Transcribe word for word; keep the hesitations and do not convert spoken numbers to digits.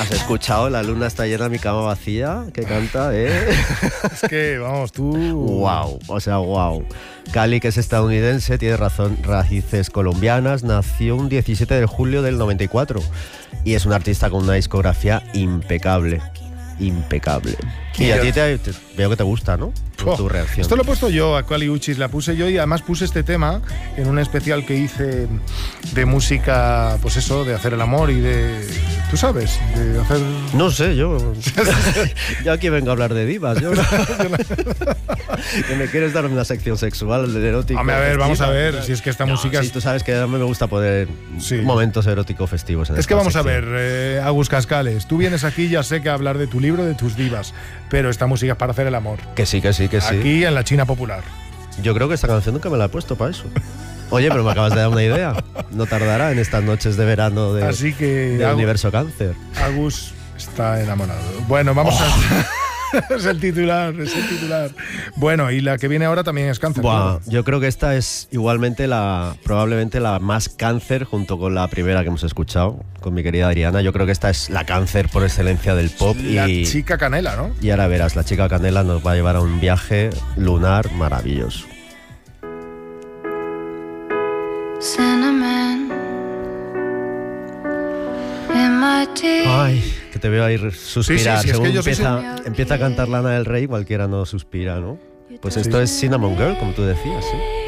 ¿Has escuchado? La luna está llena, mi cama vacía, que canta, ¿eh? Es que, vamos, tú... Wow, o sea, wow. Cali, que es estadounidense, tiene razón, raíces colombianas, nació un diecisiete de julio del noventa y cuatro y es un artista con una discografía impecable, impecable. Y a ti te, te, veo que te gusta, ¿no? Por tu reacción. Esto lo he puesto yo, a Cali Uchis, la puse yo y además puse este tema en un especial que hice de música, pues eso, de hacer el amor y de... ¿Tú sabes? De hacer... No sé, yo... yo aquí vengo a hablar de divas, yo... que me quieres dar una sección sexual, de erótico. A ver, festiva, vamos a ver, si es que esta no, música... Sí, tú sabes que a mí me gusta poner sí. momentos eróticos festivos. En es que vamos sección. a ver, eh, Agus Cascales, tú vienes aquí, ya sé que a hablar de tu libro, de tus divas, pero esta música es para hacer el amor. Que sí, que sí, que sí. Aquí en la China popular. Yo creo que esta canción nunca me la he puesto para eso. Oye, pero me acabas de dar una idea. No tardará en estas noches de verano de, Así que de Agus, Universo Cáncer. Agus está enamorado. Bueno, vamos oh. a... es el titular, es el titular. Bueno, y la que viene ahora también es Cáncer. Buah, yo creo que esta es igualmente la, probablemente la más Cáncer junto con la primera que hemos escuchado, con mi querida Adriana. Yo creo que esta es la Cáncer por excelencia del pop. La y, chica Canela, ¿no? Y ahora verás, la chica Canela nos va a llevar a un viaje lunar maravilloso. Cinnamon in my tea. Ay, que te veo ahí suspirar. Sí, sí, sí, Según es que yo empieza, empieza a cantar Lana del Rey, cualquiera no suspira, ¿no? Pues esto sí. es Cinnamon Girl, como tú decías, ¿sí?